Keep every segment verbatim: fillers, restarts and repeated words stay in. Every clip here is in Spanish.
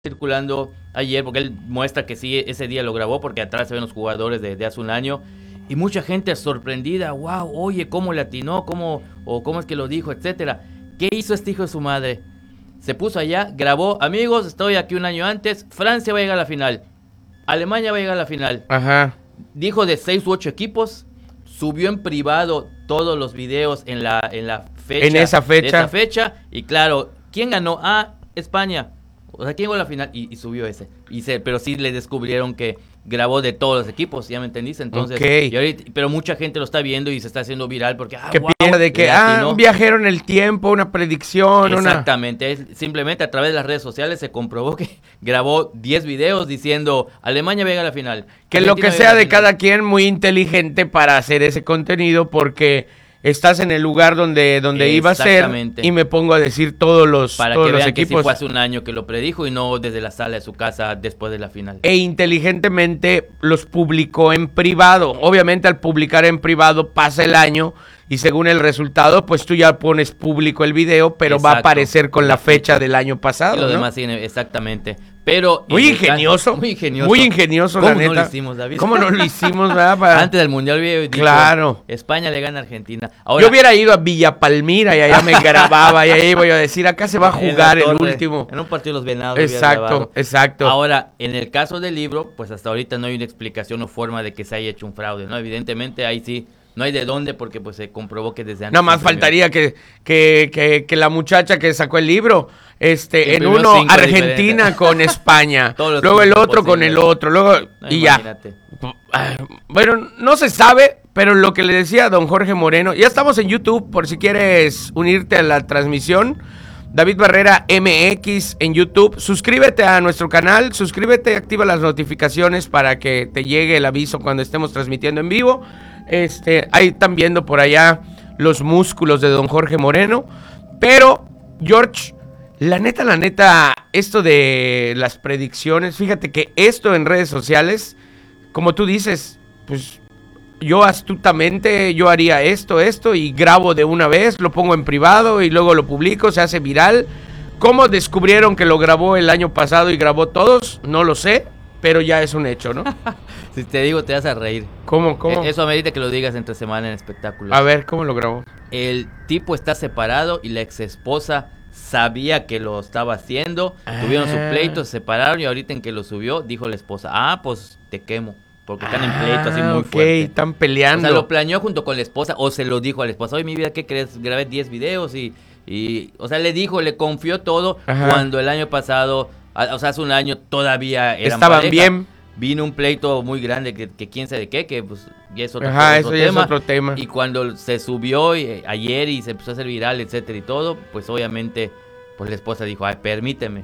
circulando ayer, porque él muestra que sí, ese día lo grabó, porque atrás se ven los jugadores de, de hace un año, y mucha gente sorprendida, wow, oye, cómo le atinó, cómo, o cómo es que lo dijo, etcétera. ¿Qué hizo este hijo de su madre? Se puso allá, grabó, amigos, estoy aquí un año antes, Francia va a llegar a la final, Alemania va a llegar a la final. Ajá. Dijo de seis u ocho equipos, subió en privado todos los videos en la, en la fecha. En esa fecha. De esa fecha, y claro, ¿quién ganó? Ah, España. O sea, ¿quién llegó a la final? Y, y subió ese. Y se, pero sí le descubrieron que grabó de todos los equipos, ¿ya me entendiste? Entonces, okay. y ahorita, pero mucha gente lo está viendo y se está haciendo viral porque, ah, que wow, piensa de que, ah, un viajero en el tiempo, una predicción, exactamente, una... es, simplemente a través de las redes sociales se comprobó que grabó diez videos diciendo, Alemania llega a la final. Que Argentina lo que sea de cada quien, muy inteligente para hacer ese contenido, porque estás en el lugar donde, donde iba a ser y me pongo a decir todos los, para todos que los vean equipos. Que sí fue hace un año que lo predijo y no desde la sala de su casa después de la final. E inteligentemente los publicó en privado. Obviamente al publicar en privado pasa el año y según el resultado, pues tú ya pones público el video, pero exacto, va a aparecer con la fecha del año pasado. Y lo ¿no? demás, sí, exactamente. Pero muy ingenioso, muy ingenioso. Muy ingenioso, ¿Cómo la neta. no lo hicimos, David? ¿Cómo no lo hicimos, verdad? Para... Antes del Mundial hubiera dicho, claro. España le gana a Argentina. Ahora, yo hubiera ido a Villa Palmira y allá me grababa y ahí voy a decir, acá se va a jugar el último. En un partido de los Venados. Exacto, exacto. Ahora, en el caso del libro, pues hasta ahorita no hay una explicación o forma de que se haya hecho un fraude, ¿no? Evidentemente ahí sí. No hay de dónde porque pues se comprobó que desde antes... Nada más faltaría que, que, que, que la muchacha que sacó el libro, este, en uno Argentina diferentes. Con España, luego el otro posibles. Con el otro, luego no, y imagínate. Ya. Bueno, no se sabe, pero lo que le decía a don Jorge Moreno, ya estamos en YouTube por si quieres unirte a la transmisión. David Barrera M X en YouTube. Suscríbete a nuestro canal, suscríbete, activa las notificaciones para que te llegue el aviso cuando estemos transmitiendo en vivo. Este, ahí están viendo por allá los músculos de don Jorge Moreno. Pero, George, la neta, la neta, esto de las predicciones, fíjate que esto en redes sociales, como tú dices, pues yo astutamente, yo haría esto, esto y grabo de una vez, lo pongo en privado y luego lo publico, se hace viral. ¿Cómo descubrieron que lo grabó el año pasado y grabó todos? No lo sé. Pero ya es un hecho, ¿no? Si te digo, te vas a reír. ¿Cómo? ¿Cómo? Eso amerita que lo digas entre semana en espectáculos. A ver, ¿cómo lo grabó? El tipo está separado y la ex esposa sabía que lo estaba haciendo. Ah. Tuvieron su pleito, se separaron y ahorita en que lo subió, dijo la esposa, ah, pues te quemo. Porque están ah, en pleito así muy okay, fuerte. Están peleando. O sea, lo planeó junto con la esposa o se lo dijo a la esposa. Oye, mi vida, ¿qué crees? Grabé diez videos y, y... O sea, le dijo, le confió todo. Ajá. Cuando el año pasado... O sea, hace un año todavía eran estaban pareja. Bien. Vino un pleito muy grande que, que quién sabe de qué, que pues ya es otro, Ajá, otro eso ya tema. es otro tema. Y cuando se subió y, ayer y se empezó a hacer viral, etcétera y todo, pues obviamente pues la esposa dijo, ay, permíteme.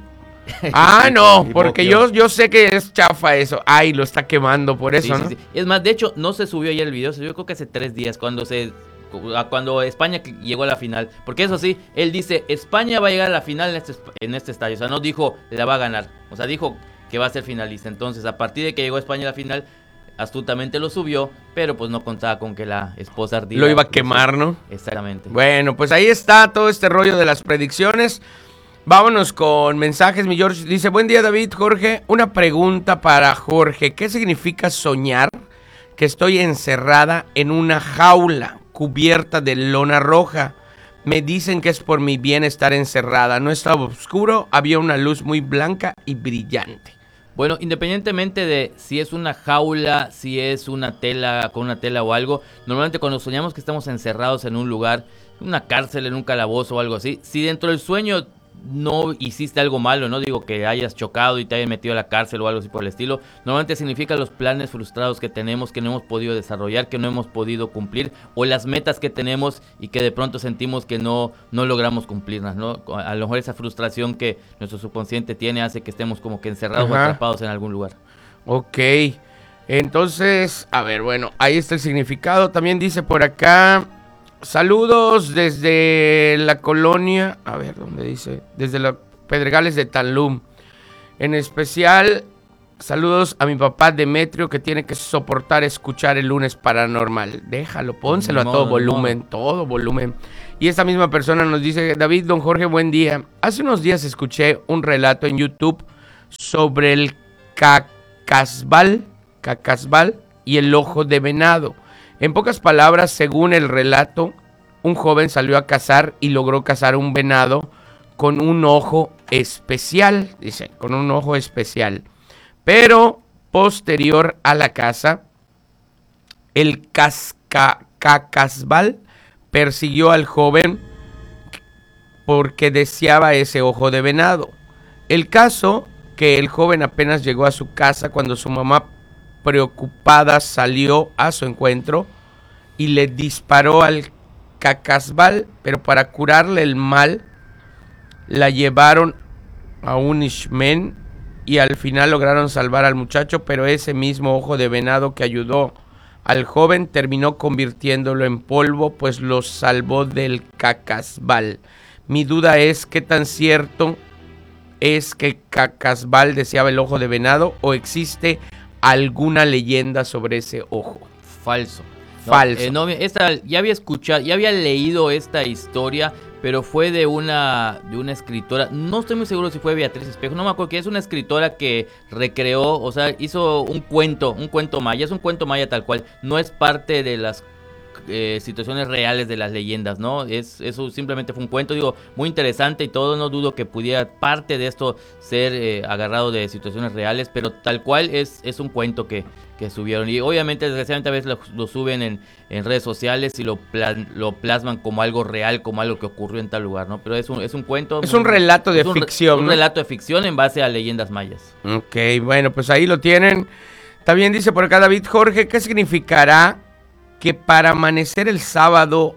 Ah, no, porque yo, yo sé que es chafa eso. Ay, lo está quemando por eso, sí, ¿no? Sí, sí. Es más, de hecho, no se subió ayer el video, se subió creo que hace tres días cuando se... Cuando España llegó a la final, porque eso sí, él dice España va a llegar a la final en este, en este estadio, o sea, no dijo la va a ganar, o sea, dijo que va a ser finalista. Entonces, a partir de que llegó España a la final, astutamente lo subió, pero pues no contaba con que la esposa ardida lo iba a quemar, ¿no? Exactamente. Bueno, pues ahí está todo este rollo de las predicciones. Vámonos con mensajes. Mi George dice, buen día David, Jorge, una pregunta para Jorge, ¿qué significa soñar que estoy encerrada en una jaula cubierta de lona roja? Me dicen que es por mi bien estar encerrada. No estaba oscuro, había una luz muy blanca y brillante. Bueno, independientemente de si es una jaula, si es una tela, con una tela o algo, normalmente cuando soñamos que estamos encerrados en un lugar, una cárcel, en un calabozo o algo así, si dentro del sueño no hiciste algo malo, no digo que hayas chocado y te hayas metido a la cárcel o algo así por el estilo, normalmente significa los planes frustrados que tenemos, que no hemos podido desarrollar, que no hemos podido cumplir, o las metas que tenemos y que de pronto sentimos que no, no logramos cumplirlas, ¿no? A lo mejor esa frustración que nuestro subconsciente tiene hace que estemos como que encerrados, ajá, o atrapados en algún lugar. Ok, entonces, a ver, bueno, ahí está el significado. También dice por acá... Saludos desde la colonia, a ver, ¿dónde dice? Desde los Pedregales de Tulum. En especial, saludos a mi papá Demetrio, que tiene que soportar escuchar el lunes paranormal. Déjalo, pónselo no, a todo no, volumen, no. todo volumen. Y esta misma persona nos dice, David, don Jorge, buen día. Hace unos días escuché un relato en YouTube sobre el cacasbal, cacasbal y el ojo de venado. En pocas palabras, según el relato, un joven salió a cazar y logró cazar un venado con un ojo especial, dice, con un ojo especial. Pero posterior a la caza, el casca, cacasbal persiguió al joven porque deseaba ese ojo de venado. El caso que el joven apenas llegó a su casa cuando su mamá, preocupada, salió a su encuentro y le disparó al cacasbal, pero para curarle el mal la llevaron a un ishmen y al final lograron salvar al muchacho, pero ese mismo ojo de venado que ayudó al joven terminó convirtiéndolo en polvo, pues lo salvó del cacasbal. Mi duda es qué tan cierto es que cacasbal deseaba el ojo de venado o existe alguna leyenda sobre ese ojo. Falso. No, Falso. Eh, no, esta, ya había escuchado, ya había leído esta historia, pero fue de una, de una escritora, no estoy muy seguro si fue Beatriz Espejo, no me acuerdo, que es una escritora que recreó, o sea, hizo un cuento, un cuento maya, es un cuento maya tal cual, no es parte de las eh, situaciones reales de las leyendas, ¿no? Es, eso simplemente fue un cuento, digo, muy interesante y todo, no dudo que pudiera parte de esto ser eh, agarrado de situaciones reales, pero tal cual es, es un cuento que, que subieron. Y obviamente, desgraciadamente, a veces lo, lo suben en, en redes sociales y lo, plas, lo plasman como algo real, como algo que ocurrió en tal lugar, ¿no? Pero es un, es un cuento. Es un relato de un, ficción. Un ¿no? relato de ficción en base a leyendas mayas. Ok, bueno, pues ahí lo tienen. También dice por acá David Jorge, ¿qué significará que para amanecer el sábado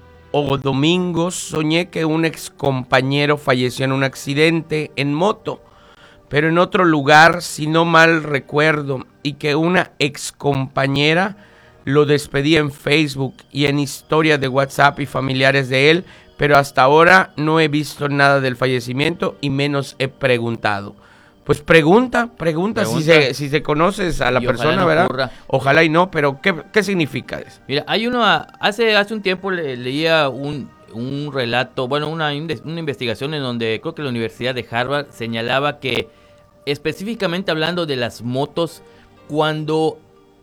o domingo soñé que un ex compañero falleció en un accidente en moto, pero en otro lugar, si no mal recuerdo, y que una ex compañera lo despedía en Facebook y en historias de WhatsApp y familiares de él, pero hasta ahora no he visto nada del fallecimiento y menos he preguntado? Pues pregunta, pregunta, pregunta. Si, se, si se conoces a la y persona, no ¿verdad? Ocurra. Ojalá y no, pero ¿qué, qué significa eso? Mira, hay uno, hace, hace un tiempo le, leía un, un relato, bueno, una, una investigación en donde creo que la Universidad de Harvard señalaba que específicamente hablando de las motos, cuando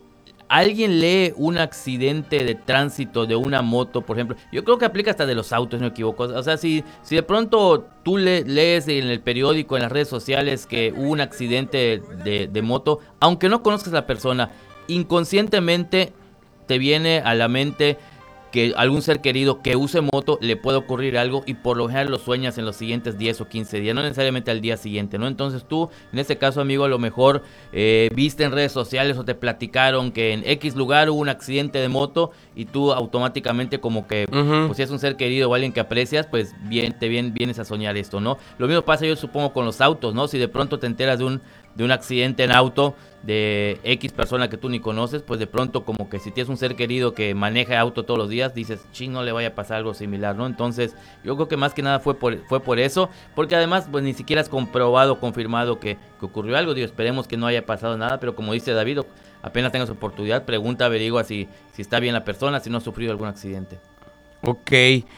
alguien lee un accidente de tránsito de una moto, por ejemplo, yo creo que aplica hasta de los autos, no me equivoco, o sea, si, si de pronto tú le, lees en el periódico, en las redes sociales que hubo un accidente de, de moto, aunque no conozcas a la persona, inconscientemente te viene a la mente que algún ser querido que use moto le puede ocurrir algo y por lo general lo sueñas en los siguientes diez o quince días, no necesariamente al día siguiente, ¿no? Entonces tú, en este caso, amigo, a lo mejor eh, viste en redes sociales o te platicaron que en X lugar hubo un accidente de moto y tú automáticamente como que, uh-huh. pues si es un ser querido o alguien que aprecias, pues bien, te bien, vienes a soñar esto, ¿no? Lo mismo pasa, yo supongo, con los autos, ¿no? Si de pronto te enteras de un, de un accidente en auto de X persona que tú ni conoces, pues de pronto como que si tienes un ser querido que maneja auto todos los días, dices, ching, no le vaya a pasar algo similar, ¿no? Entonces, yo creo que más que nada fue por, fue por eso, porque además, pues ni siquiera has comprobado, confirmado que, que ocurrió algo, digo, esperemos que no haya pasado nada, pero como dice David, apenas tengas oportunidad, pregunta, averigua si, si está bien la persona, si no ha sufrido algún accidente. Ok.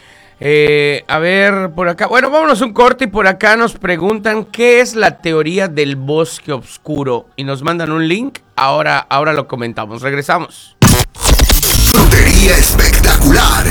Eh, a ver, por acá, bueno, vámonos un corte y por acá nos preguntan qué es la teoría del bosque oscuro y nos mandan un link, ahora, ahora lo comentamos, regresamos. Frutería espectacular.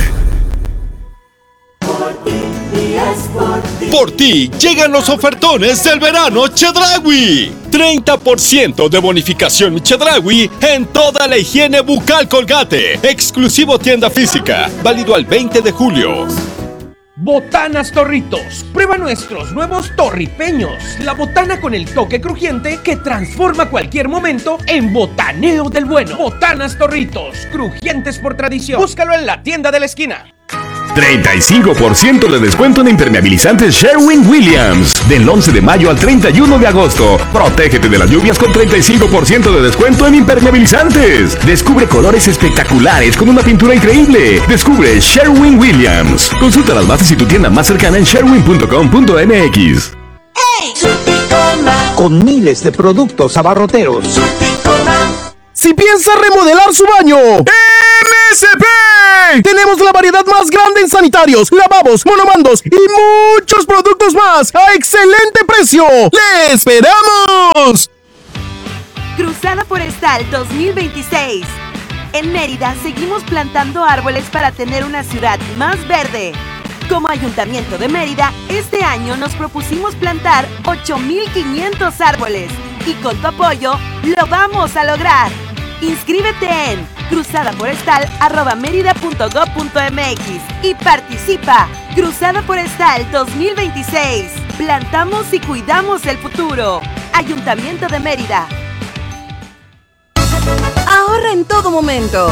Por ti llegan los ofertones del verano Chedraui. treinta por ciento de bonificación Chedraui en toda la higiene bucal Colgate. Exclusivo tienda física. Válido al veinte de julio. Botanas Torritos. Prueba nuestros nuevos torripeños. La botana con el toque crujiente que transforma cualquier momento en botaneo del bueno. Botanas Torritos. Crujientes por tradición. Búscalo en la tienda de la esquina. treinta y cinco por ciento de descuento en impermeabilizantes Sherwin-Williams. Del once de mayo al treinta y uno de agosto. Protégete de las lluvias con treinta y cinco por ciento de descuento en impermeabilizantes. Descubre colores espectaculares con una pintura increíble. Descubre Sherwin-Williams. Consulta las bases y tu tienda más cercana en sherwin punto com punto m x. ¡Hey! Con miles de productos abarroteros. Si piensa remodelar su baño, M S P. Tenemos la variedad más grande en sanitarios, lavabos, monomandos y muchos productos más a excelente precio. ¡Le esperamos! Cruzada Forestal dos mil veintiséis. En Mérida seguimos plantando árboles para tener una ciudad más verde. Como Ayuntamiento de Mérida, este año nos propusimos plantar ocho mil quinientos árboles y con tu apoyo lo vamos a lograr. Inscríbete en cruzadaforestal arroba mérida punto gob punto mx y participa. Cruzada Forestal dos mil veintiséis. Plantamos y cuidamos el futuro. Ayuntamiento de Mérida. Ahorra en todo momento.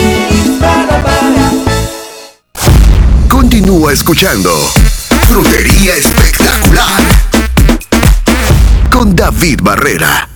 Continúa escuchando Frutería Espectacular con David Barrera.